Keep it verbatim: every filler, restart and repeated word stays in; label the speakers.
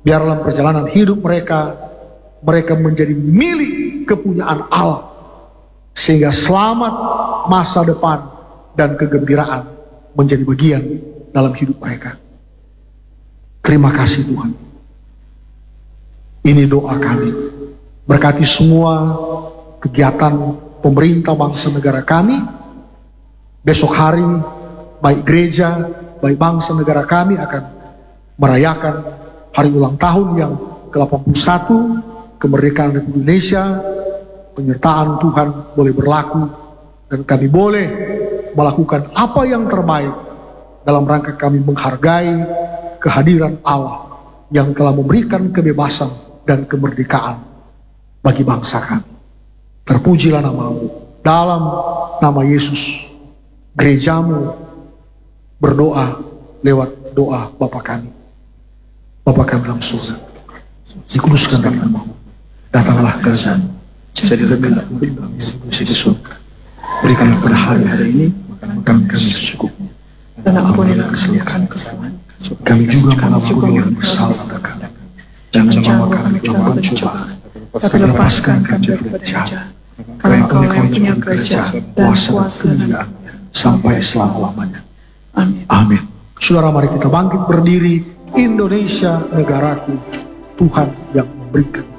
Speaker 1: Biarlah perjalanan hidup mereka, mereka menjadi milik kepunyaan Allah, sehingga selamat, masa depan, dan kegembiraan menjadi bagian dalam hidup mereka. Terima kasih Tuhan. Ini doa kami. Berkati semua kegiatan pemerintah bangsa negara kami. Besok hari, baik gereja, baik bangsa negara kami akan merayakan hari ulang tahun yang ke delapan puluh satu kemerdekaan Republik Indonesia. Penyertaan Tuhan boleh berlaku, dan kami boleh melakukan apa yang terbaik dalam rangka kami menghargai kehadiran Allah yang telah memberikan kebebasan dan kemerdekaan bagi bangsa kami. Terpujilah nama-Mu. Dalam nama Yesus, gerejamu berdoa lewat doa Bapa kami. Bapa kami dalam surga, dikuduskan dalam nama-Mu. Datanglah kerajaan-Mu, jadilah kehendak-Mu di bumi seperti di surga. Berikanlah pada hari-hari ini makanan kami secukupnya, dan ampunilah kesalahan-kesalahan kami juga mengampuni yang bersalah pada kami. Jangan bawa kami ke dalam pencobaan, tapi lepaskan kami dari jahat. Karena Engkau yang punya kerajaan dan kuasa dan sampai selama-lamanya. Amin. Amin. Saudara, mari kita bangkit berdiri. Indonesia negaraku, Tuhan yang memberikan